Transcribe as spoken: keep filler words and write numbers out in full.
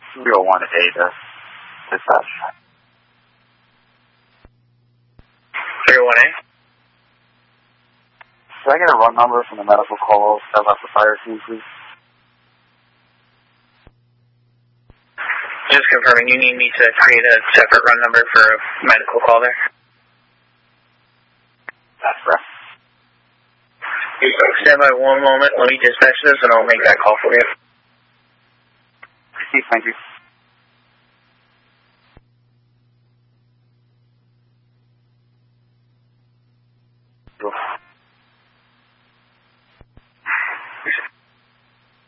three oh one a day to dispatch. three oh one A? Should I get a run number from the medical call that left the fire scene, please? Just confirming, you need me to create a separate run number for a medical call there? That's correct. Stand by one moment, let me dispatch this and I'll make that call for you. Thank you.